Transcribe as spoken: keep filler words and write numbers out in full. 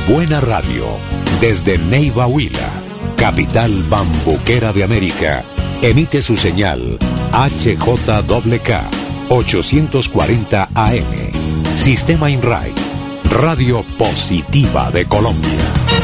Buena Radio, desde Neiva, Huila, capital bambuquera de América, emite su señal H J K K ochocientos cuarenta A M. Sistema INRAI, Radio Positiva de Colombia.